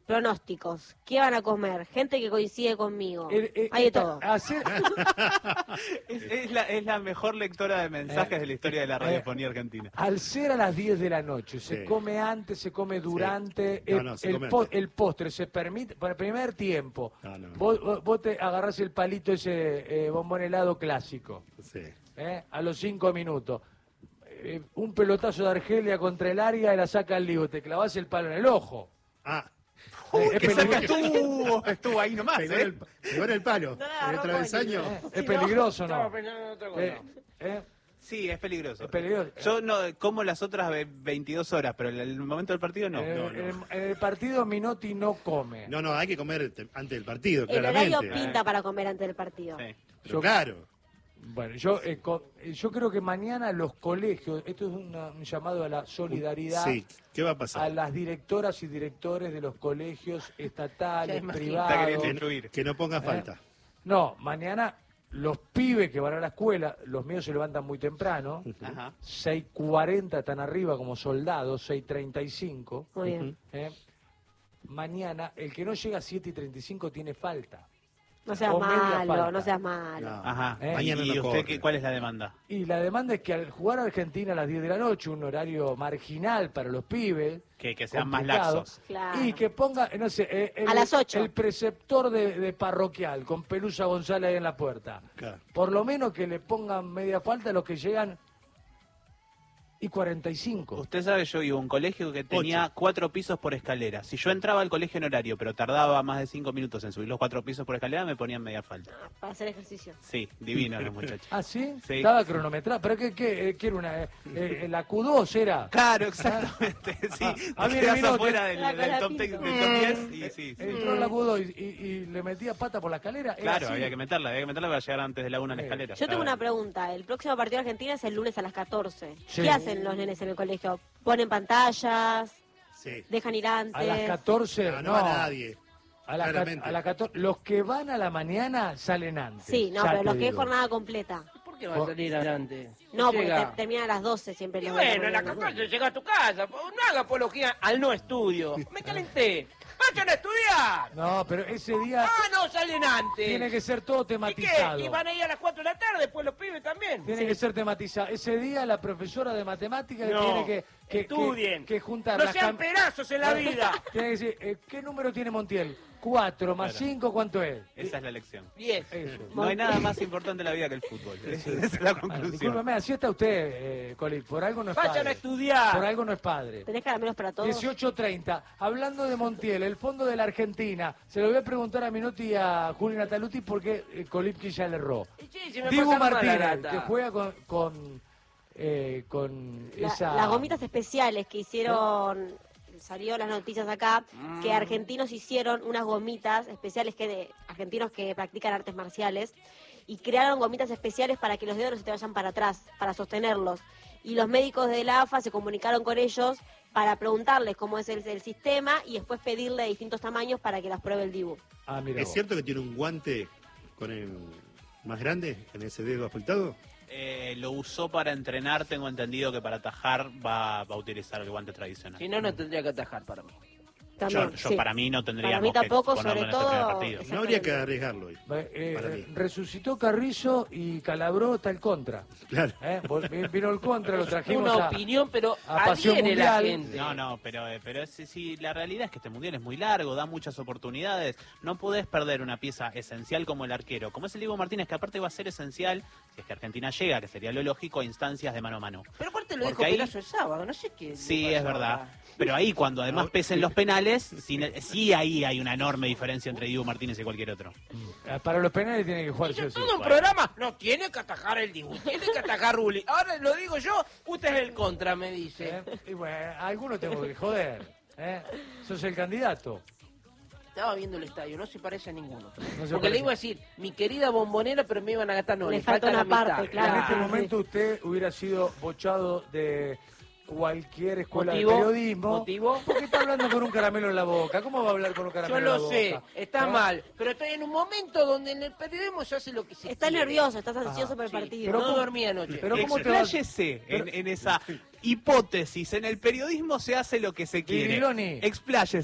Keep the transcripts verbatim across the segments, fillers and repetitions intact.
pronósticos. ¿Qué van a comer? Gente que coincide conmigo. El, el, Hay de todo. Hacer... es, es, la, es la mejor lectora de mensajes eh, de la historia de la radiofonía eh, argentina. Al ser a las diez de la noche, se Sí. come antes, se come durante, sí. no, el, no, se el, come po antes. el postre se permite, para el primer tiempo, no, no. Vos, vos, vos te agarrás el palito ese eh, bombón helado clásico, Sí. eh, a los cinco minutos. Eh, un pelotazo de Argelia contra el área y la saca al lío, te clavás el palo en el ojo. Ah, Eh, es que se peligroso. estuvo, estuvo ahí nomás, pegó ¿eh? en el, pegó en el palo, No, en el no, travesaño. Eh, Sí, es peligroso, Estaba ¿no? pensando en otra cosa. Eh, eh, Sí, es peligroso. Es peligroso. Yo no como las otras veintidós horas, pero en el momento del partido no. eh, no, no. En, el, en el partido Minotti no come. No, no, hay que comer te- antes del partido, El claramente. horario pinta para comer antes del partido. Sí. Pero Yo- claro. Bueno, yo eh, co- eh, yo creo que mañana los colegios, esto es una- un llamado a la solidaridad, Sí, ¿qué va a a pasar? las directoras y directores de los colegios estatales, Ya imagino. Está privados. queriendo influir. Que no ponga Eh, falta. No, mañana los pibes que van a la escuela, los míos se levantan muy temprano, Ajá. seis cuarenta están arriba como soldados, seis treinta y cinco. Muy bien. ¿eh? Mañana, el que no llega a siete y treinta y cinco tiene falta. No seas O media malo, falta. no seas malo. No. Ajá. Eh, Mañana ¿Y no usted corre. qué, cuál es la demanda? Y la demanda es que al jugar Argentina a las diez de la noche, un horario marginal para los pibes, Que, que sean más complicado, laxos. Claro. y que ponga, no sé, eh, el, A las ocho. el preceptor de, de parroquial con Pelusa González ahí en la puerta. Claro. Por lo menos que le pongan media falta a los que llegan y cuarenta y cinco. Usted sabe, yo iba a un colegio que tenía Ocho. cuatro pisos por escalera. Si yo entraba al colegio en horario, pero tardaba más de cinco minutos en subir los cuatro pisos por escalera, me ponían media falta. Para hacer ejercicio. Sí, divino los muchachos. ¿Ah, sí? Sí. Estaba cronometrado. ¿Pero qué, qué, eh, qué era una? Eh, eh, ¿La Q dos era? Claro, exactamente. Sí, Ah, te a mí quedas vino afuera que- del, La del top, Colapinto. ten- del top diez y sí. sí. Entró en la Q dos y, y- y le metía pata por la escalera. ¿Era Claro, así? había que meterla, había que meterla para llegar antes de la una en la Eh, escalera. Yo tengo Estaba- una pregunta. El próximo partido de Argentina es el lunes a las catorce. Sí. ¿Qué hacen los nenes en el colegio? ¿Ponen pantallas? Sí. ¿Dejan ir antes? A las catorce, No, no. no va nadie. A la, Claramente. a la catorce, los que van a la mañana salen antes. Sí, no, ya pero te los que es digo. jornada completa. ¿Por qué va a salir adelante? No, porque Llega. te- terminan a las doce siempre. Y los bueno, de en la catorce llega a tu casa. No haga apología al no estudio. Me calenté. ¡Vayan a estudiar! No, pero ese día ¡Ah, no! Salen antes. tiene que ser todo ¿Y qué? tematizado. ¿Y van a ir a las cuatro de la tarde después los pibes también? Tiene que ser tematizado. Ese día la profesora de matemáticas No, tiene que, que, estudien. que, que juntar No las sean cam- pedazos en la vida. Tiene que decir, eh, ¿qué número tiene Montiel? Cuatro más Claro. cinco, ¿cuánto es? Esa es la lección. Diez. Eso. No hay nada más importante en la vida que el fútbol. Esa es la Ah, conclusión. discúlpeme, así está usted, eh, Coli. Por algo no es Vayan padre. a estudiar. Por algo no es padre. ¿Tenés caramelos para todos? dieciocho treinta. Hablando de Montiel, el fondo de la Argentina. Se lo voy a preguntar a Minotti y a Juli Nataluti porque eh, Kolipki ya le erró. Sí, se me Dibu pasaron mal la Martínez, data. que juega con, con, eh, con La- esa... Las gomitas especiales que hicieron, salió las noticias acá, que argentinos hicieron unas gomitas especiales que de argentinos que practican artes marciales y crearon gomitas especiales para que los dedos no se te vayan para atrás, para sostenerlos. Y los médicos de la A F A se comunicaron con ellos para preguntarles cómo es el, el sistema y después pedirle de distintos tamaños para que las pruebe el Dibu. Ah, mira ¿Es vos. cierto que tiene un guante con el más grande en ese dedo afectado? Eh, lo usó para entrenar, tengo entendido que para atajar va, va a utilizar el guante tradicional. Si no, no tendría que atajar para mí. También, yo yo sí. para mí no tendríamos Para mí tampoco, que ponerlo sobre en este primer todo- partido. Exactamente. No habría que arriesgarlo hoy. Eh, Para mí. resucitó Carrizo y Calabró está el contra. Claro. ¿Eh? Vol- Vino el contra, lo trajimos Una a... opinión, pero a Pasión adhiere la Mundial. gente. No, no, pero, eh, pero es, sí, la realidad es que este mundial es muy largo, da muchas oportunidades. No podés perder una pieza esencial como el arquero, como es el Dibu Martínez, que aparte va a ser esencial, si es que Argentina llega, que sería lo lógico, a instancias de mano a mano. Pero aparte lo Porque dijo ahí- Pelazo el sábado, no sé qué. Sí, le es pasó verdad. ahora. Pero ahí, cuando además No. pesen los penales, sí, sí ahí hay una enorme diferencia entre Dibu Martínez y cualquier otro. Eh, Para los penales tiene que jugar sí o sí. Todo un Bueno. programa, no tiene que atajar el Dibu, tiene que atajar Rulli. Ahora lo digo yo, usted es el contra, me dice. ¿Eh? Y bueno, a alguno tengo que joder. ¿Eh? Sos el candidato. Estaba viendo el estadio, no se parece a ninguno. se Porque parece. le iba a decir, mi querida bombonera, pero me iban a gastar, no, Le le, falta falta, una la parte, mitad. claro. En este Ah, momento usted hubiera sido bochado de cualquier escuela ¿Motivo? de periodismo. ¿Motivo? Porque está hablando con un caramelo en la boca. ¿Cómo va a hablar con un caramelo Yo en la lo boca? sé, está ¿Eh? mal, pero estoy en un momento donde en el periodismo se hace lo que se Estás quiere. nervioso, estás ansioso Ah, por el Sí, partido. pero no ¿cómo- dormí anoche. pero ¿cómo te vas- Expláyese en, en esa hipótesis. En el periodismo se hace lo que se quiere. Viriloni. Expláyese.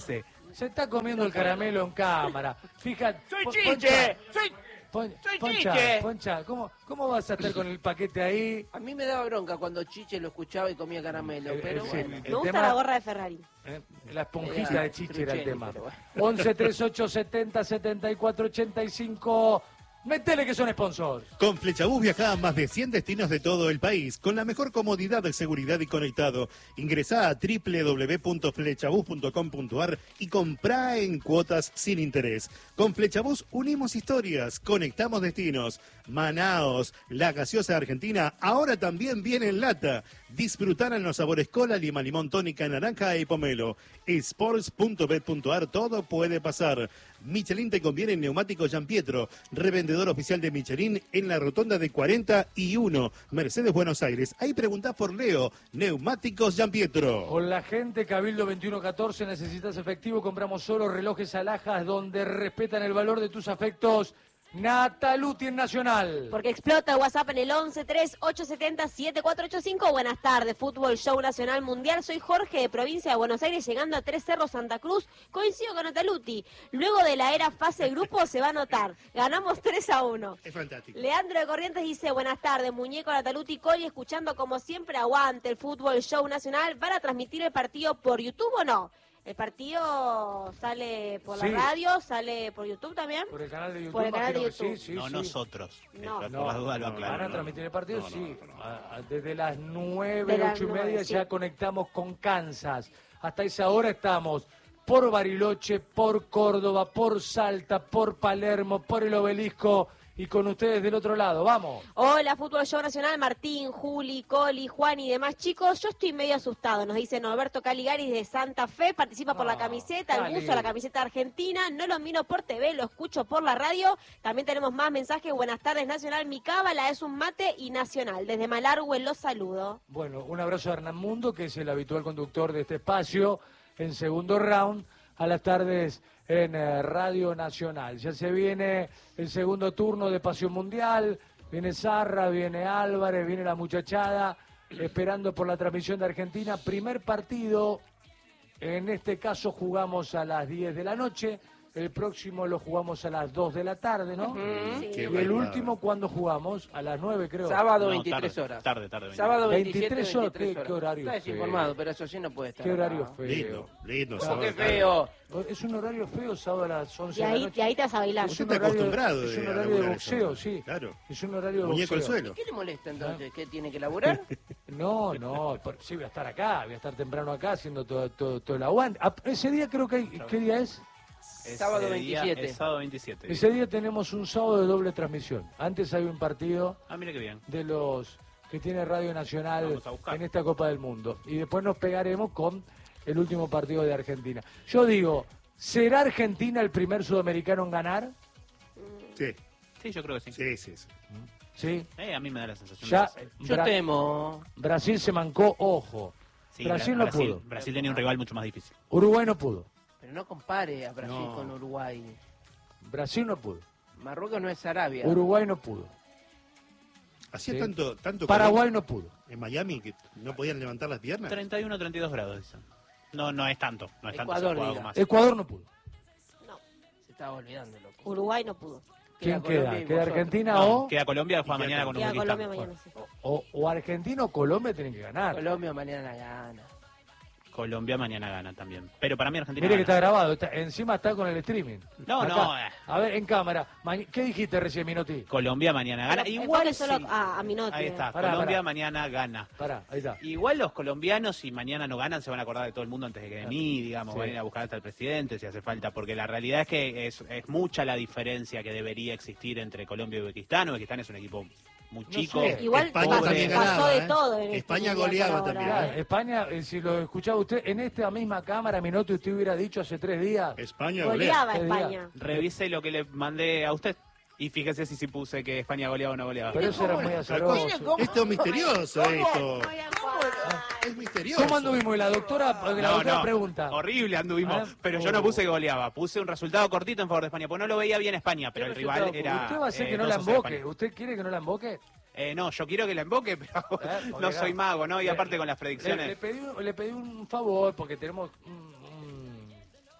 Se está comiendo el caramelo en cámara. Fíjate. ¡Soy Pon- Chiche! ¡Soy... Pon- ¡Soy Poncha, Chiche! Poncha, ¿cómo, ¿cómo vas a estar con el paquete ahí? A mí me daba bronca cuando Chiche lo escuchaba y comía caramelo, Eh, pero eh, sí. bueno. El Me gusta tema- la gorra de Ferrari. Eh, La esponjita Era de Chiche era el Trucheni, tema. pero bueno. once treinta y ocho setenta setenta y cuatro ochenta y cinco. Metele que son sponsors. Con Flechabús viajá a más de cien destinos de todo el país, con la mejor comodidad de seguridad y conectado. Ingresá a doble u doble u doble u punto flechabús punto com punto a r y comprá en cuotas sin interés. Con Flechabús unimos historias, conectamos destinos. Manaos, la gaseosa argentina, ahora también viene en lata. Disfrutar en los sabores cola, lima, limón, tónica, naranja y pomelo. sports punto bet punto a r, todo puede pasar. Michelin te conviene en neumáticos Gianpietro, revendedor oficial de Michelin en la rotonda de cuarenta y uno, Mercedes Buenos Aires. Ahí preguntás por Leo, Neumáticos Gianpietro. Con la gente Cabildo veintiuno catorce, necesitas efectivo, compramos solo relojes alhajas donde respetan el valor de tus afectos. Nataluti en Nacional. Porque explota el WhatsApp en el once tres ocho siete cero siete cuatro ocho cinco. Buenas tardes, Fútbol Show Nacional Mundial. Soy Jorge de Provincia de Buenos Aires, llegando a Tres Cerros, Santa Cruz. Coincido con Nataluti. Luego de la era fase grupo se va a notar. Ganamos tres a uno. Es fantástico. Leandro de Corrientes dice, buenas tardes, muñeco Nataluti Coli, escuchando como siempre aguante el Fútbol Show Nacional. ¿Van a transmitir el partido por YouTube o no? El partido sale por la Sí. radio, sale por YouTube también. Por el canal de YouTube. Por el canal de imagino que YouTube. sí, sí, no sí. nosotros. No. Eh, No, por las dudas lo no, aclaro. Van a no. transmitir el partido, No, no, sí. no, no. A- a- Desde las nueve, De las ocho y nueve, media sí. ya conectamos con Kansas. Hasta esa hora estamos por Bariloche, por Córdoba, por Salta, por Palermo, por el Obelisco y con ustedes del otro lado. ¡Vamos! Hola, Fútbol Show Nacional, Martín, Juli, Coli, Juan y demás chicos. Yo estoy medio asustado, nos dice Norberto Caligaris de Santa Fe, participa por No, la camiseta, el Cali. buzo, la camiseta argentina, no lo miro por T V, lo escucho por la radio. También tenemos más mensajes, buenas tardes Nacional, mi cábala es un mate y Nacional. Desde Malargüe los saludo. Bueno, un abrazo a Hernán Mundo, que es el habitual conductor de este espacio, en segundo round, a las tardes en eh, Radio Nacional. Ya se viene el segundo turno de Pasión Mundial, viene Zarra, viene Álvarez, viene la muchachada, esperando por la transmisión de Argentina. Primer partido, en este caso jugamos a las diez de la noche, el próximo lo jugamos a las dos de la tarde, ¿no? Sí. Qué Y el barbaridad. último, ¿cuándo jugamos? A las nueve, creo. Sábado No, veintitrés tarde, horas. Tarde, tarde. Sábado veintitrés veintisiete, horas, veintitrés ¿qué- horas. qué horario Está feo? desinformado, pero eso sí no puede estar. Qué acá. horario feo. Lindo, lindo. ¿Cómo sábado que tarde. feo? Es un horario feo, sábado a las once Y de la ahí, noche. y ahí te vas a bailar. Es Usted un está horario- acostumbrado es un de- a horario de laburar boxeo, eso. sí. Claro. Es un horario de Muñeco al boxeo. suelo. ¿Qué le molesta entonces? ¿Qué tiene que laburar? No, no, por- sí voy a estar acá, voy a estar temprano acá haciendo todo, todo, todo el aguante. Ah, ese día creo que hay, ¿qué día es? Ese Sábado día veintisiete. es sábado veintisiete. Ese día tenemos un sábado de doble transmisión. Antes hay un partido Ah, mira qué bien. de los que tiene Radio Nacional Vamos a buscar. en esta Copa del Mundo. Y después nos pegaremos con el último partido de Argentina. Yo digo, ¿será Argentina el primer sudamericano en ganar? Sí, Sí, yo creo que sí. sí, sí. sí. Sí. Eh, a mí me da la sensación Ya, de eso. Yo Bra- temo. Brasil se mancó, ojo. Sí, Brasil Bra- no Brasil, pudo. Brasil tenía un rival mucho más difícil. Uruguay no pudo. Pero no compare a Brasil No. con Uruguay. Brasil no pudo. Marruecos no es Arabia. Uruguay no pudo. Hacía Sí. tanto, tanto Paraguay calor no pudo. en Miami que no podían levantar las piernas. treinta y uno, treinta y dos grados, dicen. No, no es tanto. No es tanto. se Ecuador, juega algo diga. más. Ecuador no pudo. No, Se estaba olvidando, loco. Uruguay no pudo. ¿Quién Colombia queda? y ¿Queda vosotros. Argentina No, o, queda Colombia, juega Y queda mañana con Queda Uzbekistán. Colombia mañana, sí. o, o Argentina o Colombia tienen que ganar? Colombia mañana gana. Colombia mañana gana también. Pero para mí Argentina Mire que está gana. grabado, está- encima está con el streaming. No, Acá. no, eh. A ver, en cámara. Ma- ¿Qué dijiste recién, Minotti? Colombia mañana gana. Pero Igual enfoque solo sí. a, a Minotti. Ahí está. Pará, Colombia pará. mañana gana. Pará, ahí está. Igual los colombianos, si mañana no ganan, se van a acordar de todo el mundo antes de que de mí, digamos, Sí. van a ir a buscar hasta el presidente si hace falta, porque la realidad es que es, es mucha la diferencia que debería existir entre Colombia y Uzbekistán. Uzbekistán es un equipo muy chico. sé. Igual España pasó, también pasó ganaba, de ¿eh? todo en este España mundial goleaba por ahora. también, Claro, ¿eh? España, eh, si lo escuchaba usted, en esta misma cámara, Minotti, usted hubiera dicho hace tres días. España golea. Goleaba ¿Qué día? España. Revise lo que le mandé a usted y fíjese si sí puse que España goleaba o no goleaba. Pero eso era muy azaroso. Esto es misterioso, esto. Muy bien, Juan. Es misterioso. ¿Cómo anduvimos? Y la doctora, porque la No, doctora no, pregunta. horrible anduvimos, Ah, pero yo oh. no puse que goleaba, puse un resultado cortito en favor de España, pues no lo veía bien España, pero el rival era... Usted va a hacer eh, que no la dos a cero emboque. España. ¿Usted quiere que no la emboque? Eh, no, yo quiero que la emboque, pero Eh, porque no claro, soy mago, ¿no? Y le- aparte con las Le, predicciones... le pedí, un- le pedí un favor porque tenemos un, un-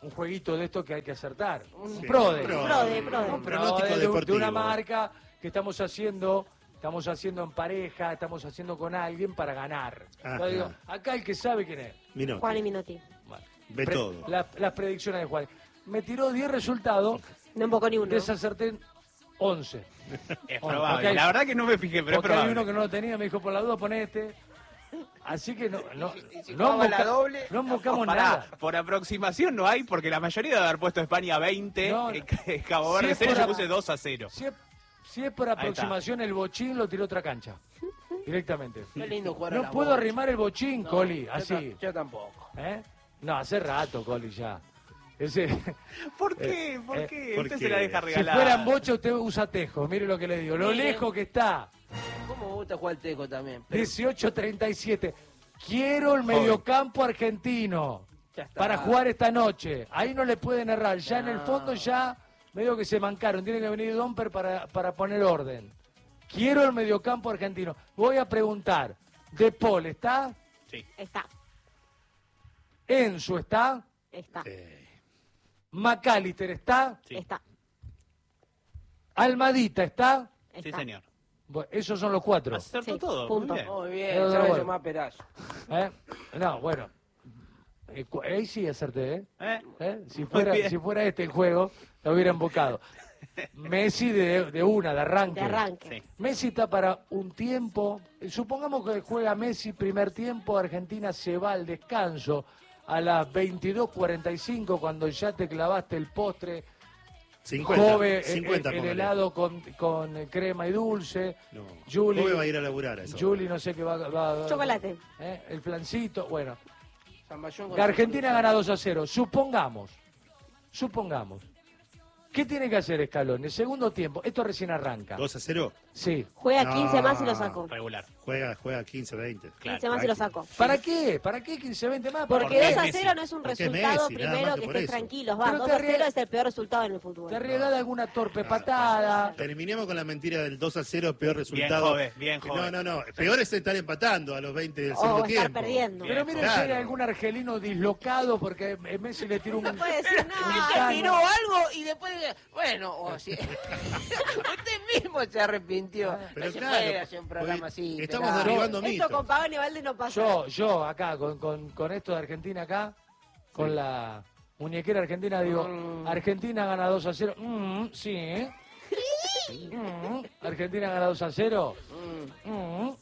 un jueguito de esto que hay que acertar. Un Sí, prode. pro- Prode, prode. Un pronóstico prode de, de deportivo. una marca que estamos haciendo, estamos haciendo en pareja, estamos haciendo con alguien para ganar. Ajá. Yo digo, acá el que sabe quién es. Minotti. Juan y Minotti. Bueno, Ve todo. la- las predicciones de Juan. Me tiró diez resultados, No embocó ni uno. desacerté once. Es Oh, probable. porque hay- La verdad que no me fijé, pero es Porque hay probable. uno que no lo tenía, me dijo, por la duda poné este. Así que no, no, Y si no, jugaba la emboca- doble, no embocamos Pará, nada. por aproximación no hay, porque la mayoría de haber puesto España veinte, No, eh, Cabo si Verde es cero, por yo a- puse dos a cero. Si es, si es por está. aproximación, el bochín lo tiró otra cancha. Directamente. Qué lindo jugar a No la puedo bocha. arrimar el bochín, No, Coli, yo así. ta- Yo tampoco. ¿Eh? No, hace rato, Coli, ya. Ese, ¿Por qué? ¿Por eh, qué? ¿por Usted qué? se la deja si regalar. fuera en bocha, usted usa tejo. Mire lo que le digo. Lo Mire. lejos que está. ¿Cómo me gusta jugar al teco también? Pero dieciocho treinta y siete. Quiero el mediocampo argentino ya está. para jugar esta noche. Ahí no le pueden errar. Ya en el No. fondo ya medio que se mancaron. Tiene que venir Domper para, para poner orden. Quiero el mediocampo argentino. Voy a preguntar. De Paul, ¿está? Sí. Está, Enzo, ¿está? está, Eh, McAllister, ¿está? Sí. está, Almadita, ¿está? está. Sí, señor. Bueno, esos son los cuatro. Acertó Sí, todo. punto. Muy bien. Muy Pero bien, da ya me bueno. más pedazo. ¿Eh? No, bueno. Eh, cu- Ahí sí acerté, ¿eh? ¿Eh? ¿Eh? Si, fuera, bien. si fuera este el juego, lo hubiera embocado. Messi de, de una, de arranque. De arranque. Sí. Messi está para un tiempo. eh, Supongamos que juega Messi primer tiempo, Argentina se va al descanso a las veintidós cuarenta y cinco cuando ya te clavaste el postre. cincuenta. Jove, el- cincuenta, el, el póngale. helado con, con eh, crema y dulce. No. Juli, Jove va a ir a laburar a eso. Juli no sé qué va, va- va- Chocolate. ¿eh? El flancito, bueno. Zamballón con Que Argentina su- gana dos a cero. Supongamos, supongamos. ¿Qué tiene que hacer Scaloni? El segundo tiempo, esto recién arranca. dos a cero. Sí. Juega No. quince más y lo saco. Regular. Juega, juega quince, veinte. Claro. quince más y lo saco. ¿Para qué? ¿Para qué quince, veinte más? Porque Porque dos es a Messi. cero no es un Porque es resultado Messi, nada primero más que que por estés eso. tranquilos. Va, Pero dos te a arrie- cero es el peor resultado en el fútbol. Te regala alguna torpe patada. Terminemos con la mentira del dos a cero, peor resultado. Jove, bien, Jove. No, no, no. Peor es estar empatando a los veinte del O segundo estar tiempo. perdiendo. Pero miren Claro. si hay algún argelino dislocado porque Messi le tiró un... No puede decir Usted nada. tiró algo y después, bueno, o si- usted mismo se arrepintió. Pero no se claro, puede hacer un programa porque así. estamos pelado. derribando Esto mitos. con Pavón y Valde no pasa. Yo, yo acá, con, con, con esto de Argentina acá, con la muñequera argentina, digo, Mm. Argentina gana dos a cero. Mm, sí. Mm, Argentina gana dos a cero. Mm. Mm.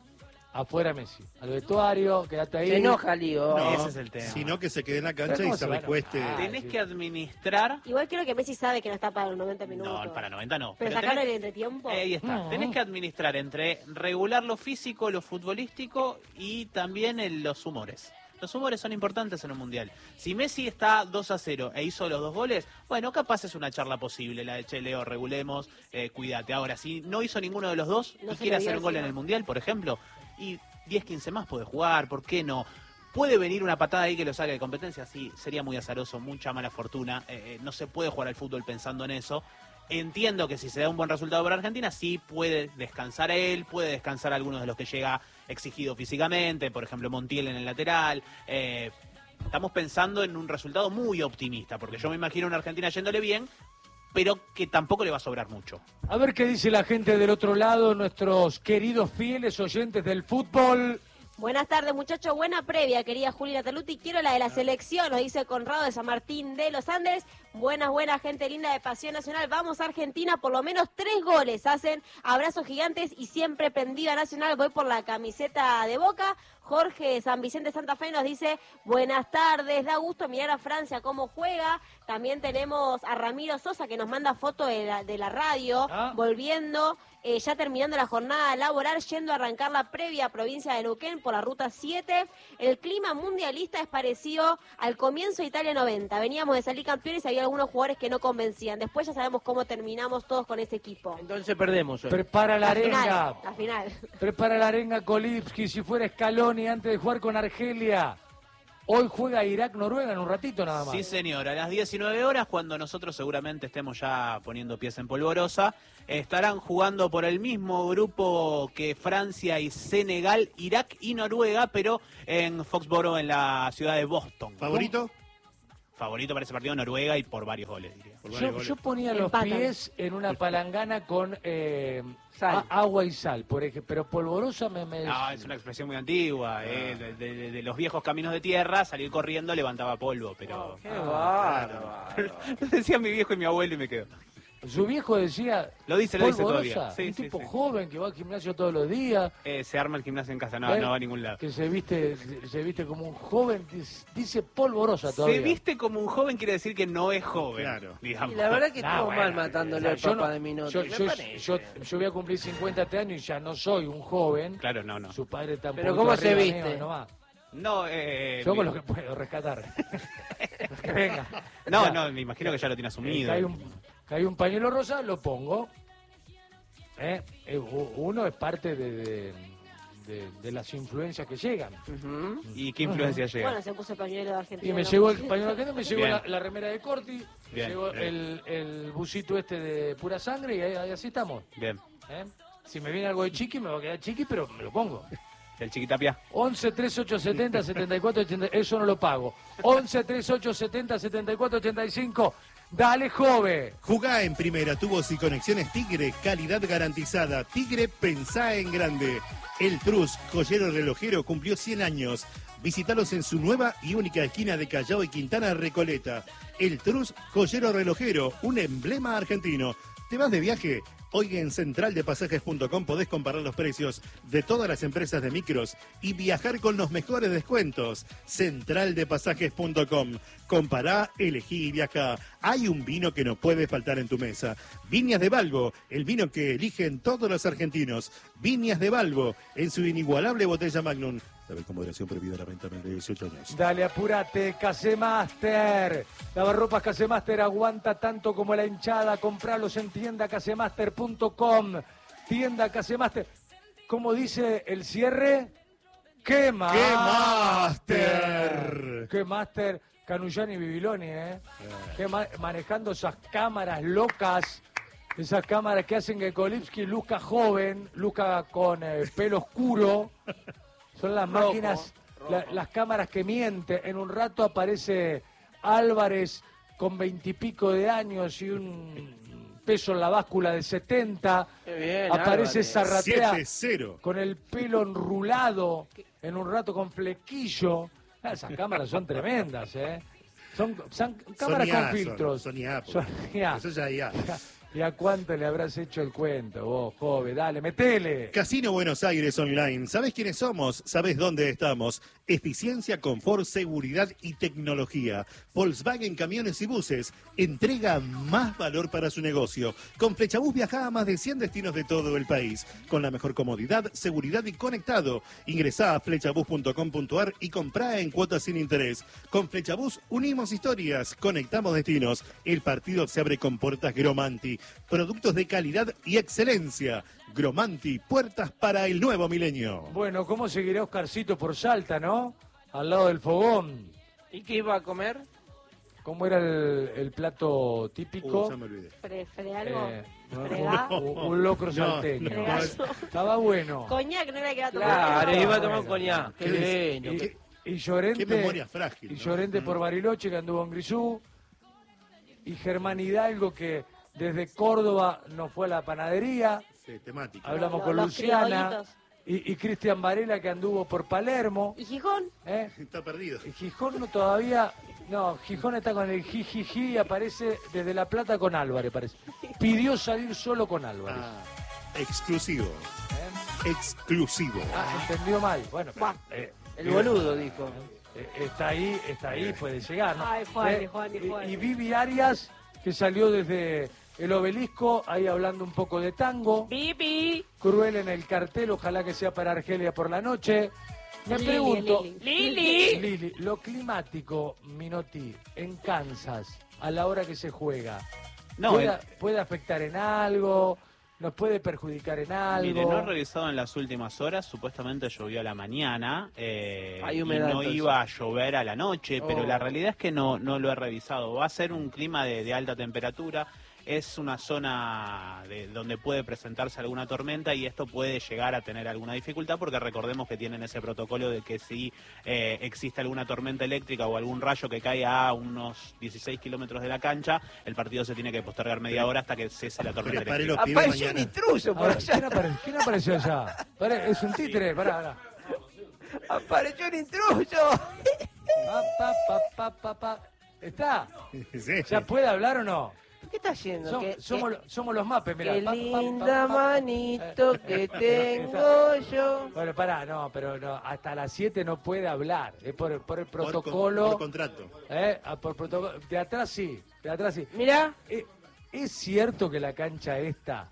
Afuera Messi. Al vestuario, quédate ahí. Se enoja, Lío. No, Ese es el tema. Sino que se quede en la Pero cancha y ¿cómo se se va a recueste. enojar? Tenés sí. que administrar. Igual creo que Messi sabe que no está para los noventa minutos. No, para noventa no. Pero Pero sacarlo en tenés- el entretiempo. Ahí está. No. Tenés que administrar entre regular lo físico, lo futbolístico y también en los humores. Los humores son importantes en un mundial. Si Messi está dos a cero e hizo los dos goles, bueno, capaz es una charla posible, la de Che, Leo, regulemos, eh, cuídate. Ahora, si no hizo ninguno de los dos No y se quiere le hacer dio un gol en encima. el mundial, por ejemplo, y diez, quince más puede jugar, ¿por qué no? ¿Puede venir una patada ahí que lo saque de competencia? Sí, sería muy azaroso, mucha mala fortuna. Eh, eh, no se puede jugar al fútbol pensando en eso. Entiendo que si se da un buen resultado para Argentina, sí puede descansar él, puede descansar algunos de los que llega exigido físicamente, por ejemplo Montiel en el lateral. Eh, estamos pensando en un resultado muy optimista, porque yo me imagino una Argentina yéndole bien, pero que tampoco le va a sobrar mucho. A ver qué dice la gente del otro lado, nuestros queridos fieles oyentes del fútbol. Buenas tardes, muchachos. Buena previa, querida Julia Taluti. Quiero la de la selección, nos dice Conrado de San Martín de los Andes. Buenas, buenas, gente linda de Pasión Nacional. Vamos a Argentina, por lo menos tres goles hacen. Abrazos gigantes y siempre prendida Nacional. Voy por la camiseta de Boca. Jorge San Vicente Santa Fe nos dice, buenas tardes, da gusto mirar a Francia cómo juega. También tenemos a Ramiro Sosa que nos manda foto de la, de la radio, Ah. volviendo, eh, ya terminando la jornada laboral, yendo a arrancar la previa provincia de Neuquén por la ruta siete. El clima mundialista es parecido al comienzo de Italia noventa. Veníamos de salir campeones y había algunos jugadores que no convencían. Después ya sabemos cómo terminamos todos con ese equipo. Entonces perdemos hoy. Prepara la La final, arenga. la final. Prepara la arenga Kolipski si fuera Scaloni antes de jugar con Argelia. Hoy juega Irak-Noruega en un ratito nada más. Sí, señor. A las diecinueve horas, cuando nosotros seguramente estemos ya poniendo pies en polvorosa, estarán jugando por el mismo grupo que Francia y Senegal, Irak y Noruega, pero en Foxborough, en la ciudad de Boston. ¿Favorito? favorito para ese partido Noruega y por varios goles, diría. Por varios Yo, goles. yo ponía los Empatan. pies en una palangana con eh, Sal. a- agua y sal, por ejemplo, pero polvorosa me... me... No, es una expresión muy antigua, eh, de, de- de los viejos caminos de tierra, salir corriendo levantaba polvo, pero... Qué Ah, bárbaro. Lo decía mi viejo y mi abuelo y me quedo. Su viejo decía... Lo dice, lo dice polvorosa, todavía. Sí, un sí, tipo sí. joven que va al gimnasio todos los días, Eh, se arma el gimnasio en casa, no, ¿eh? no va a ningún lado. que se viste se viste como un joven, dice, dice polvorosa todavía. Se viste como un joven quiere decir que no es joven, Claro. digamos. Y la verdad que Ah, estuvo bueno, mal matándole al yo papá no- de Minotti. Yo, me yo, parece. yo, yo voy a cumplir cincuenta años y ya no soy un joven. Claro, no, no. Su padre tampoco. Pero ¿cómo se viste? No, eh, Yo con mi- lo que puedo rescatar. Que venga. no, Ya. no, me imagino que ya lo tiene Eh, asumido. cae, un, cae un pañuelo rosa, lo pongo. Eh, eh, u- uno es parte de, de, de- de las influencias que llegan. Ujú. ¿Y qué influencia llega? Bueno, se puso el pañuelo de Argentina. Y me ¿no? llegó el pañuelo argentino, me llegó Bien. la, la remera de Corti, me Bien, llegó bien. el, el busito este de pura sangre y ahí, ahí así estamos. Bien. ¿eh? Si me viene algo de chiqui, me va a quedar chiqui, pero me lo pongo. El Chiquitapia. once, treinta y ocho, setenta, setenta y cuatro, ochenta, eso no lo pago. once, treinta y ocho, setenta, setenta y cuatro, ochenta y cinco. Dale, jove. Jugá en primera, tubos y conexiones Tigre, calidad garantizada. Tigre, pensá en grande. El Trus, joyero relojero, cumplió cien años. Visítalos en su nueva y única esquina de Callao y Quintana Recoleta. El Trus, joyero relojero, un emblema argentino. ¿Te vas de viaje? Hoy en central de pasajes punto com podés comparar los precios de todas las empresas de micros y viajar con los mejores descuentos. central de pasajes punto com. Compará, elegí y viajá. Hay un vino que no puede faltar en tu mesa. Viñas de Balbo, el vino que eligen todos los argentinos. Viñas de Balbo, en su inigualable botella Magnum. La con moderación prohibida la venta menor de dieciocho años. Dale, apurate, Casemaster. Lavarropas Casemaster aguanta tanto como la hinchada. Compralos en tienda casemaster punto com. Tienda Casemaster. ¿Cómo dice el cierre? ¡Qué Master! ¡Qué Master! Canullani y Bibiloni, ¿eh? Qué ma- manejando esas cámaras locas. Esas cámaras que hacen que Kolipsky luzca joven, luzca con eh, pelo oscuro. Son las Rojo, máquinas, rojo. la- las cámaras que mienten. En un rato aparece Álvarez con veintipico de años y un peso en la báscula de setenta. Qué bien, Aparece Álvarez. Zarratea siete cero. con el pelo enrulado, en un rato con flequillo. Ah, esas cámaras son tremendas, ¿eh? Son, son cámaras Sony con A, filtros. Sony, Sony A, porque Sony A. Eso ya ya. ¿Y a cuánto le habrás hecho el cuento vos, joven? Dale, metele. Casino Buenos Aires Online. ¿Sabés quiénes somos? ¿Sabés dónde estamos? Eficiencia, confort, seguridad y tecnología. Volkswagen Camiones y Buses. Entrega más valor para su negocio. Con Flechabús viaja a más de cien destinos de todo el país. Con la mejor comodidad, seguridad y conectado. Ingresá a flechabús punto com punto ar y comprá en cuotas sin interés. Con Flechabús unimos historias, conectamos destinos. El partido se abre con puertas Gromanti. Productos de calidad y excelencia. Gromanti, puertas para el nuevo milenio. Bueno, ¿cómo seguirá Oscarcito por Salta, no? Al lado del fogón. ¿Y qué iba a comer? ¿Cómo era el, el plato típico? Uh, ya me olvidé. Fre, fre algo. Eh, Fregá. un, un locro No, salteño. no. Fregazo. Estaba bueno. Coñac no era que iba a tomar. Claro, eso. iba a tomar un bueno. coñac. Qué Qué lindo. Y, Qué- y Llorente, Qué memoria frágil. y ¿no? Llorente Mm. por Bariloche, que anduvo en Grisú. Y Germán Hidalgo, que desde Córdoba nos fue a la panadería. Sí, temática. Hablamos Los- con los Luciana. criollitos. Y, y Cristian Varela, que anduvo por Palermo. ¿Y Gijón? ¿eh? Está perdido. Y Gijón no todavía... No, Gijón está con el jijiji y aparece desde La Plata con Álvarez, parece. Pidió salir solo con Álvarez. Ah, exclusivo. ¿eh? Exclusivo. Ah, entendió mal. Bueno, Buah. eh, El boludo dijo. eh, está ahí, está ahí, puede llegar, ¿no? Ay, Juan, Eh, Juan, y- Juan. Y Vivi Arias, que salió desde el Obelisco, ahí hablando un poco de tango. Bibi. Cruel en el cartel, ojalá que sea para Argelia por la noche. Me Lili, pregunto, Lili. Lili. Lili, lo climático, Minotti, en Kansas, a la hora que se juega, No, ¿puede, el- puede afectar en algo? ¿Nos puede perjudicar en algo? Mire, no he revisado en las últimas horas, supuestamente llovió a la mañana, eh, Hay y humedad, no entonces. iba a llover a la noche, pero Oh. la realidad es que no, no lo he revisado. Va a ser un clima de, de alta temperatura. es una zona de, donde puede presentarse alguna tormenta y esto puede llegar a tener alguna dificultad porque recordemos que tienen ese protocolo de que si eh, existe alguna tormenta eléctrica o algún rayo que caiga a unos dieciséis kilómetros de la cancha, el partido se tiene que postergar media hora hasta que cese la tormenta Prepare eléctrica. los pibes Apareció un mañana. intruso por Ahora, allá. ¿quién, apare- quién apareció allá? Pare- es un títere, pará, pará. Apareció un intruso. Pa, pa, pa, pa, pa, pa. ¿Está? Sí. ¿Ya puede hablar o no? ¿Qué está haciendo? Som- ¿Qué- somos, qué- lo- somos los mapes, mirá. Qué Pa, pa, pa, linda pa, pa. manito Eh, que eh, tengo yo. Bueno, pará, no, pero no, hasta las siete no puede hablar. Es por, por el Por con- protocolo. Por contrato. eh, ah, por protocolo. De atrás sí, de atrás sí. Mirá, Eh, ¿Es cierto que la cancha esta,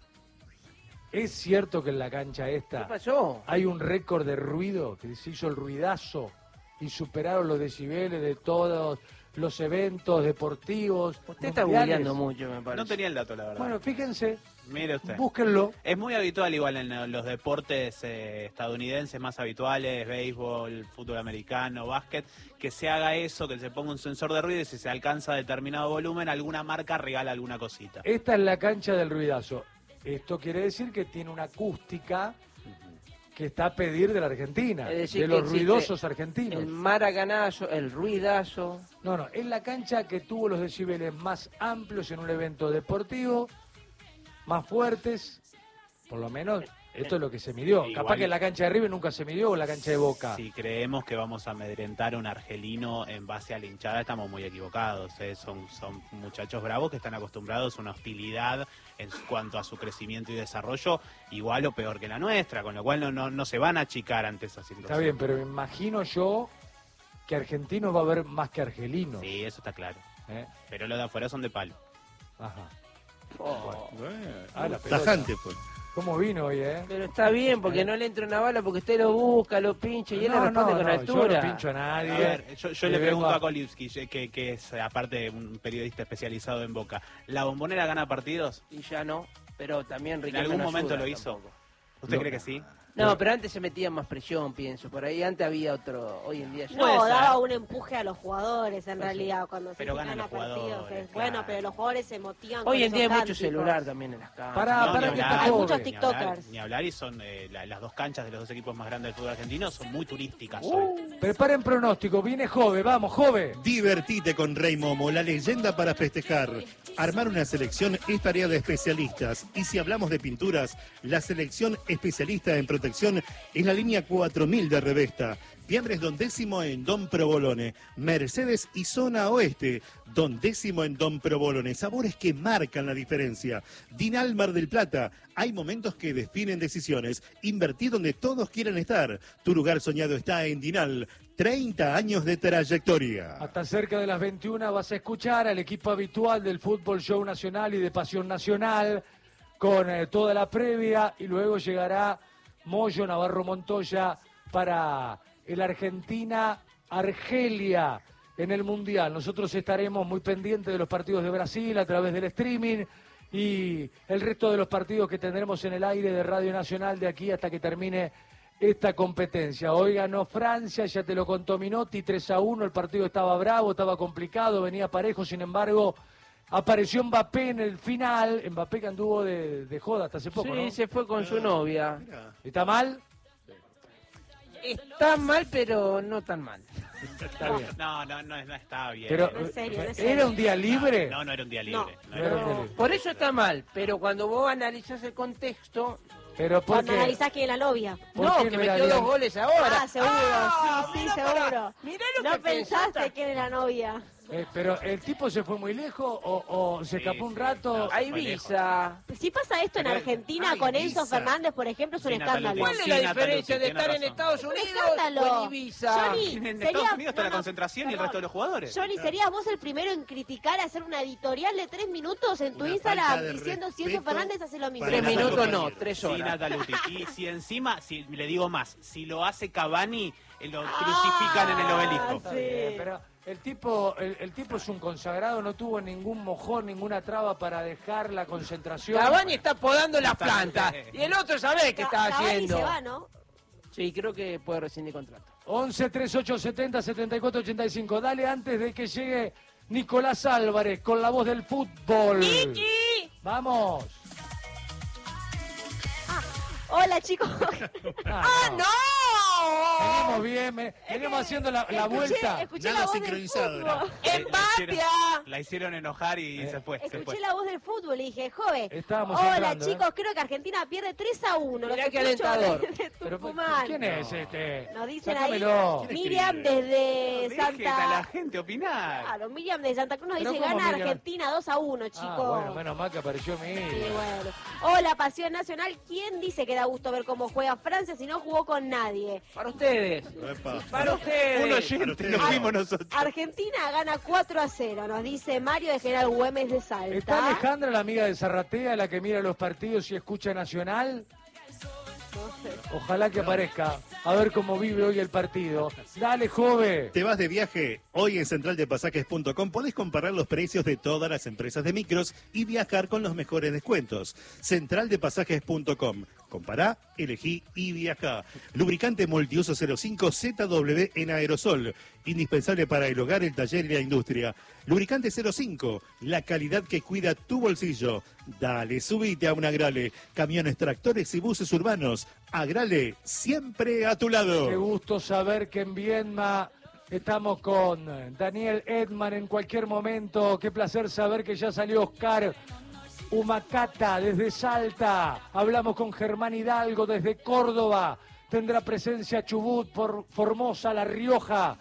es cierto que en la cancha ¿qué esta pasó? hay un récord de ruido, que se hizo el ruidazo y superaron los decibeles de todos los eventos deportivos? Usted está mundiales? googleando mucho, me parece. No tenía el dato, la verdad. Bueno, fíjense, Mire usted. búsquenlo. Es muy habitual igual en los deportes eh, estadounidenses más habituales, béisbol, fútbol americano, básquet, que se haga eso, que se ponga un sensor de ruido y si se alcanza determinado volumen, alguna marca regala alguna cosita. Esta es la cancha del ruidazo. Esto quiere decir que tiene una acústica que está a pedir de la Argentina, Es decir, de que los existe ruidosos argentinos. El maracanazo, el ruidazo. No, no, es la cancha que tuvo los decibeles más amplios en un evento deportivo, más fuertes, por lo menos esto es lo que se midió. Igual- Capaz que en la cancha de River nunca se midió o en la cancha de Boca. Si creemos que vamos a amedrentar a un argelino en base a la hinchada, estamos muy equivocados. ¿eh? Son, son muchachos bravos que están acostumbrados a una hostilidad en cuanto a su crecimiento y desarrollo, igual o peor que la nuestra, con lo cual no, no, no se van a achicar ante esa situación. Está bien, pero me imagino yo que argentinos va a haber más que argelinos. Sí, eso está claro. ¿eh? Pero los de afuera son de palo. Ajá. Oh, Ah, la pelota. Tajante fue. ¿Cómo vino hoy, eh? pero está bien, porque no le entra una bala, porque usted lo busca, lo pincha y él le No, responde no, con no, altura. yo no pincho a nadie. A ver, yo, yo Le le vengo pregunto a- a Kolivsky, que, que es aparte un periodista especializado en Boca, ¿la Bombonera gana partidos? Y ya no, pero también ¿En Riquelme algún no momento ayuda lo hizo? tampoco. ¿Usted No. cree que sí? No, pero antes se metía más presión, pienso. Por ahí antes había otro, hoy en día ya Puede No, ser. daba un empuje a los jugadores en realidad cuando se Pero ganan gana los jugadores, partidos. es- claro. Bueno, pero los jugadores se motivan. Hoy con en día hay esos mucho cánticos. celular también en las casas. Pará, No, pará ni que hablar, está Hay joven. muchos ni hablar, tiktokers. Ni hablar y son eh, la- las dos canchas de los dos equipos más grandes del fútbol argentino son muy turísticas Uh. hoy. Preparen pronóstico, viene Jove, vamos, Jove. Divertite con Rey Momo, la leyenda para festejar. Armar una selección es tarea de especialistas. Y si hablamos de pinturas, la selección especialista en protección es la línea cuatro mil de Revesta. Fiambres Don Décimo en Don Provolone. Mercedes y Zona Oeste. Don Décimo en Don Provolone. Sabores que marcan la diferencia. Dinal Mar del Plata. Hay momentos que definen decisiones. Invertí donde todos quieren estar. Tu lugar soñado está en Dinal. treinta años de trayectoria. Hasta cerca de las veintiuna vas a escuchar al equipo habitual del Fútbol Show Nacional y de Pasión Nacional con eh, toda la previa y luego llegará Moyo Navarro Montoya para el Argentina-Argelia en el Mundial. Nosotros estaremos muy pendientes de los partidos de Brasil a través del streaming y el resto de los partidos que tendremos en el aire de Radio Nacional de aquí hasta que termine esta competencia. Hoy ganó Francia, ya te lo contó Minotti, tres a uno, el partido estaba bravo, estaba complicado, venía parejo, sin embargo, apareció Mbappé en el final, Mbappé que anduvo de, de joda hasta hace poco, Sí, ¿no? se fue con su novia. ¿Está mal? Está mal, pero no tan mal. Está bien. No, no, no, no está bien. Pero, No es serio, no es ¿era serio. un día libre? No, no era un día libre. No. no No era era un un día día libre. libre. Por eso está mal, pero cuando vos analizás el contexto, Pero ¿por Cuando qué? analizás quién es la novia. ¿Por no, qué que no era metió día- dos goles ahora. Ah, seguro, Ah, sí, sí, mira para- seguro. mirá lo No que pensaste pensaste. quién es la novia. Eh, pero ¿el tipo se fue muy lejos o, o se Sí, escapó un sí, rato? no. Hay Fue visa. Si pasa esto en Pero- Argentina Ay, con Enzo Visa. Fernández, por ejemplo, es un Sí, Natalia, escándalo. ¿Cuál es Sí, la Natalia, diferencia de tiene estar en razón. Estados Un Unidos escándalo. o en Ibiza? Johnny, En sería- Estados Unidos está no, la no, concentración y el perdón. resto de los jugadores. Johnny, ¿serías vos el primero en criticar hacer una editorial de tres minutos en tu Una Instagram falta de diciendo si Enzo respeto Fernández hace lo mismo? para Tres Natalia minutos no, compañero. tres Sí, horas. Nataluti. Y si encima, si le digo más, si lo hace Cavani, eh, lo crucifican en el obelisco. Está Sí. bien, pero el tipo, el, el tipo es un consagrado, no tuvo ningún mojón, ninguna traba para dejar la concentración. Cavani está podando las Está- plantas y el otro sabe qué está Cavani haciendo. se va, ¿no? Sí, creo que puede rescindir contrato. once treinta y ocho setenta setenta y cuatro ochenta y cinco. Dale antes de que llegue Nicolás Álvarez con la voz del fútbol. ¡Niki! ¡Vamos! Hola, chicos. ¡Ah, no! Venimos bien, me- venimos haciendo la, la Escuché- vuelta. Escuché Nada la voz del sincronizado, fútbol. era. La- la ¡Empapia! hicieron- La hicieron enojar y Eh. se fue, se fue. Escuché la voz del fútbol y dije, joven. Estábamos Hola, entrando, chicos, ¿eh? creo que Argentina pierde tres a uno. Mirá Los qué escucho alentador. desde Pero, Tucumán. ¿quién es este? Nos dicen Sácamelo. ahí. ¿Quién Miriam escribe? desde Dejen a la Santa. gente opinar. Claro, Miriam desde Santa Cruz nos Pero dice ¿cómo gana Miriam? Argentina dos a uno, chicos. Ah, bueno, menos mal que apareció mi. Sí, bueno. Hola, Pasión Nacional. ¿Quién dice que da gusto ver cómo juega Francia si no jugó con nadie? Para ustedes. Epa. Para ustedes. Un Para oyente, ustedes. nos fuimos nosotros. Argentina gana cuatro a cero, nos dice Mario de General Güemes de Salta. ¿Está Alejandra, la amiga de Zarratea, la que mira los partidos y escucha Nacional? Ojalá que aparezca. A ver cómo vive hoy el partido. Dale, joven. ¿Te vas de viaje? Hoy en central de pasajes punto com podés comparar los precios de todas las empresas de micros y viajar con los mejores descuentos. central de pasajes punto com. Compará, elegí y viajá. Lubricante multiuso cero cinco Z W en aerosol. Indispensable para el hogar, el taller y la industria. Lubricante cero cinco. La calidad que cuida tu bolsillo. Dale, subite a un Agrale. Camiones, tractores y buses urbanos. Agrale, siempre a tu lado. Qué gusto saber que en Viedma estamos con Daniel Edman en cualquier momento. Qué placer saber que ya salió Oscar Humacata desde Salta. Hablamos con Germán Hidalgo desde Córdoba. Tendrá presencia Chubut por Formosa, La Rioja,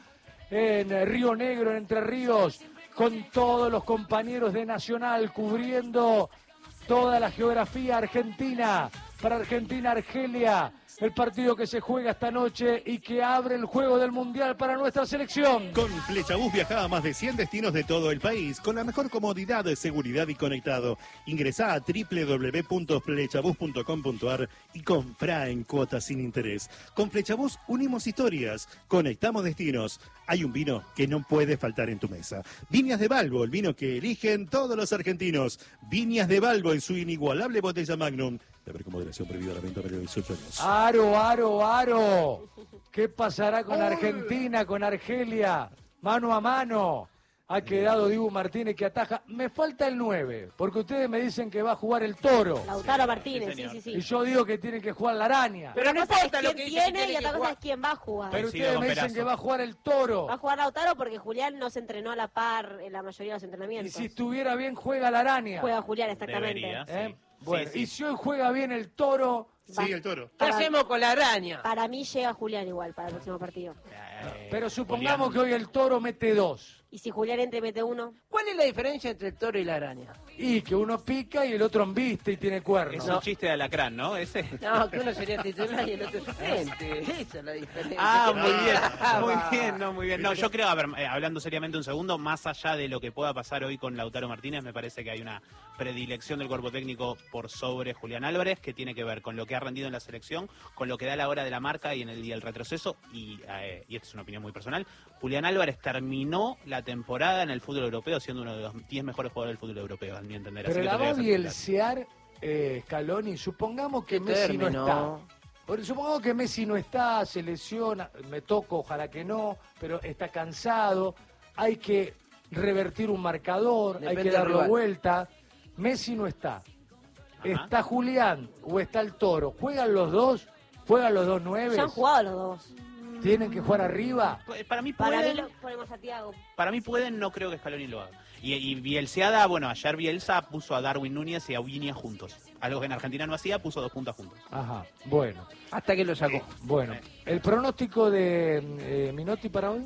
en Río Negro, en Entre Ríos, con todos los compañeros de Nacional cubriendo toda la geografía argentina. Para Argentina, Argelia, el partido que se juega esta noche y que abre el juego del Mundial para nuestra selección. Con Flechabús viaja a más de cien destinos de todo el país con la mejor comodidad, seguridad y conectado. Ingresá a doble u doble u doble u punto flechabús punto com punto ar y comprá en cuotas sin interés. Con Flechabús unimos historias, conectamos destinos. Hay un vino que no puede faltar en tu mesa. Viñas de Balbo, el vino que eligen todos los argentinos. Viñas de Balbo en su inigualable botella Magnum. De haber con moderación prohibida la venta para los dieciocho años. Aro, aro, aro. ¿Qué pasará con Argentina, con Argelia? Mano a mano. Ha quedado Dibu Martínez que ataja. Me falta el nueve, porque ustedes me dicen que va a jugar el Toro. Lautaro Martínez, Sí, sí, sí, sí, Y sí. yo digo que tiene que jugar la araña. Pero Una no cosa es importa lo quién que dice que tiene tiene y que otra cosa jugar. es quién va a jugar. Pero Coincido ustedes con me dicen Perazo. que va a jugar el Toro. Va a jugar Lautaro porque Julián no se entrenó a la par en la mayoría de los Y entrenamientos. si estuviera bien, juega la araña. Juega Julián, exactamente. Debería. ¿Eh? Sí. Bueno, Sí, sí. y si hoy juega bien el Toro, Va- Sí, el Toro. ¿Qué Para- hacemos con la araña? Para mí llega Julián igual para el próximo partido. Eh, pero supongamos Julián. que hoy el Toro mete dos. Y si Julián entre y mete uno, ¿Cuál es la diferencia entre el toro y la araña? Y que uno pica y el otro embiste y tiene cuernos. Es un chiste de alacrán, ¿no? Ese. No, que uno sería titular y el otro suplente. Esa es la diferencia. Ah, muy bien, Ah, muy va. bien, no, muy bien. No, yo creo, a ver, eh, hablando seriamente un segundo, más allá de lo que pueda pasar hoy con Lautaro Martínez, me parece que hay una predilección del cuerpo técnico por sobre Julián Álvarez, que tiene que ver con lo que ha rendido en la selección, con lo que da la hora de la marca y en el día del retroceso, y, eh, y esta es una opinión muy personal, Julián Álvarez terminó la temporada en el fútbol europeo siendo uno de los diez mejores jugadores del fútbol europeo, a mi entender. Así Pero que la va a tendría que ser titular. bielsear eh, Scaloni. Supongamos que ¿Qué Messi no término? está. Por- supongamos que Messi no está, se lesiona, me toco, ojalá que no, pero está cansado, hay que revertir un marcador, hay Depende que del darlo rival. vuelta. Messi no está. Ajá. ¿Está Julián o está el Toro? ¿Juegan los dos? ¿Juegan los dos nueve? ya han jugado los dos. ¿Tienen que jugar arriba? Pu- Para mí Para pueden, mí lo ponemos a Tiago. para mí pueden, no creo que Scaloni lo haga. Y, y Bielseada, bueno, ayer Bielsa puso a Darwin Núñez y a Viña juntos. Algo que en Argentina no hacía, puso dos puntas juntos. Ajá, bueno, Hasta que lo sacó. bueno. ¿El pronóstico de eh, Minotti para hoy?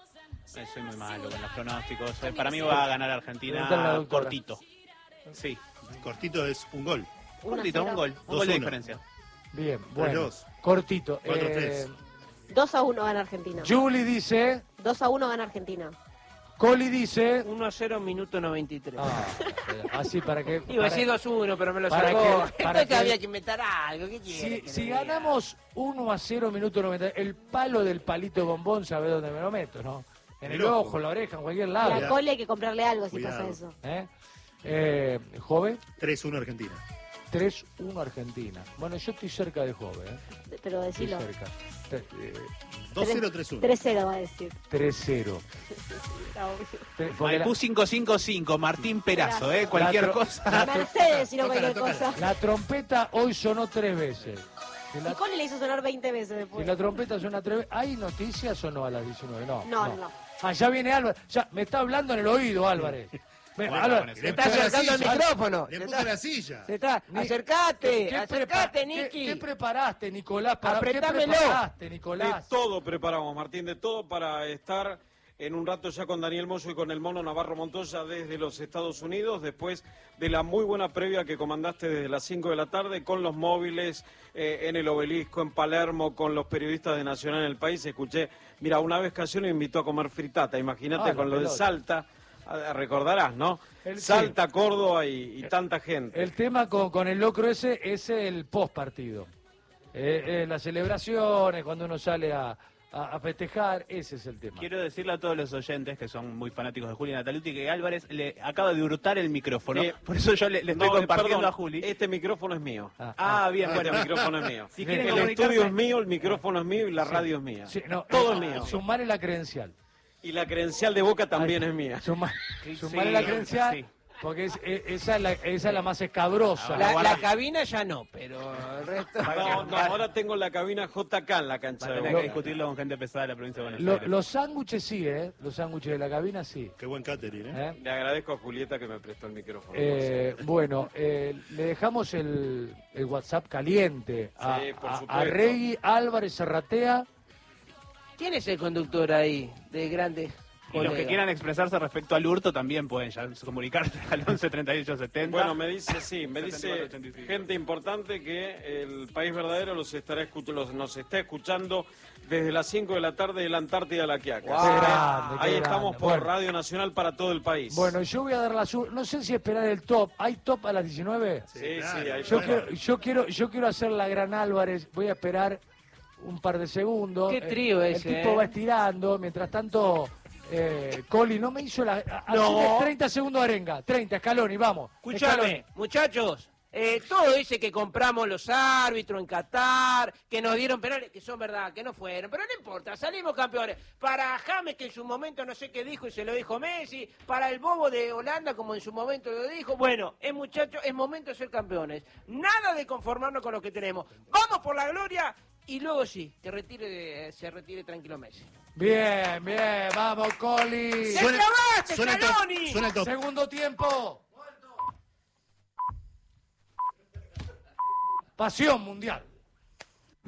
Eh, soy muy malo con los pronósticos. Eh, para mí va a ganar Preguntale a la Argentina doctora. cortito. Sí, Cortito es un gol. Uno a cortito, cero. un gol. Un dos gol de uno. diferencia. Bien, bueno. dos. Cortito. cuatro Eh, tres. dos a uno gana Argentina. Julie dice, dos a uno gana Argentina. Coli dice... uno a cero, minuto noventa y tres. Ah, así para que... Iba a para- decir dos uno, pero me lo para sacó. que- para Esto que que- había que inventar algo. ¿Qué quiere Si, que si le diga? ganamos uno a cero, minuto noventa, el palo del palito de bombón, ¿sabe dónde me lo meto, no? En el, El ojo. ojo, en la oreja, en cualquier Y lado. a Cole hay que comprarle algo si Cuidado. pasa eso. ¿Eh? Eh, ¿Joven? tres uno Argentina. tres uno Argentina. Bueno, yo estoy cerca de Jove, ¿eh? Pero Estoy decilo. cerca. Tre- eh, dos cero tres uno. tres cero va a decir. tres cero. Está obvio. Tre- porque la- Maipú cinco cinco cinco, Martín Perazo, ¿eh? Cualquier La tro- cosa. Mercedes, si no Tócala, cualquier tócala. cosa. La trompeta hoy sonó tres veces. Si Y la, Coli le hizo sonar veinte veces si después. la trompeta suena tres veces, ¿hay noticias o no a las diecinueve? No. No, no, no. Ah, ya viene Álvarez. Ya, me está hablando en el oído, Álvarez. Ven, Bueno, Álvarez, bueno, Se sí. está puso la acercando al silla. micrófono. Le Se puso está, la silla. se está- Ni- acercate, ¿Qué acercate, prepa- Niki. ¿Qué, qué preparaste, Nicolás? Para, ¿Qué Apretámelo. preparaste, De Nicolás? todo preparamos, Martín, de todo para estar en un rato ya con Daniel Moyo y con el Mono Navarro Montoya desde los Estados Unidos, después de la muy buena previa que comandaste desde las cinco de la tarde con los móviles eh, en el Obelisco, en Palermo, con los periodistas de Nacional en el País. Escuché, mira, una vez cayó y me invitó a comer fritata, imagínate Ah, la con lo de pelota. Salta, ah, recordarás, ¿no? El- sí. Salta, Córdoba y, y tanta gente. El tema con, con el locro ese es el post partido. Eh, eh, las celebraciones, cuando uno sale a, a, a festejar, ese es el tema. Quiero decirle a todos los oyentes que son muy fanáticos de Juli Nataluti que Álvarez le acaba de hurtar el micrófono. Sí. Por eso yo le, le estoy No, compartiendo perdón, a Juli. este micrófono es mío. Ah, Ah, bien, Este bueno. micrófono es mío. Si quieren el comunicarse- estudio es mío, el micrófono es mío y la radio es mía. Sí, no, Todo eh, es mío. Sumale la credencial. Y la credencial de Boca también Ay, es mía. Suma- Sí, sumale sí, la credencial, sí. porque es, eh, esa, es la, esa es la más escabrosa. La, Guarda. la cabina ya no, pero el resto... No, no, ahora tengo la cabina J K en la Va cancha a de tener Boca. que discutirlo con gente pesada de la provincia de Buenos Lo- Aires. los sándwiches sí, ¿eh? Los sándwiches de la cabina sí. Qué buen catering, ¿eh? ¿eh? Le agradezco a Julieta que me prestó el micrófono. Eh, bueno, eh, le dejamos el, el WhatsApp caliente a, Sí, por a- supuesto. a Regui Álvarez Zarratea. ¿Quién es el conductor ahí de grandes Y los que colegas? quieran expresarse respecto al hurto también pueden ya comunicarse al once treinta y ocho setenta. Bueno, me dice, sí, me setenta y dice cuatro ochenta y cinco. gente importante que el País Verdadero los estará escuch- los, nos está escuchando desde las cinco de la tarde de la Antártida a la Quiaca. Wow. Así que Qué grande, qué ahí grande. estamos por Bueno. Radio Nacional para todo el país. Bueno, yo voy a dar la su... No sé si esperar el top. ¿Hay top a las diecinueve? sí, sí, claro. ahí Yo está. quiero, yo quiero, yo quiero hacer la gran Álvarez. Voy a esperar un par de segundos. Qué trío el, ese, El tipo ¿eh? va estirando. Mientras tanto, eh, Coli no me hizo la... a- No. hacele treinta segundos de arenga. treinta, Scaloni, vamos. Escúchame, Scaloni. muchachos, eh, todo dice que compramos los árbitros en Qatar, que nos dieron penales, que son verdad, que no fueron, pero no importa, salimos campeones. Para James, que en su momento no sé qué dijo y se lo dijo Messi, para el bobo de Holanda, como en su momento lo dijo, bueno, es muchachos, es momento de ser campeones. Nada de conformarnos con lo que tenemos. Vamos por la gloria y luego sí, que retire, se retire tranquilo Messi. Bien, bien, vamos, Coli. ¡Te clavaste, suena el top, Scaloni! suena el top. Segundo tiempo. Pasión mundial.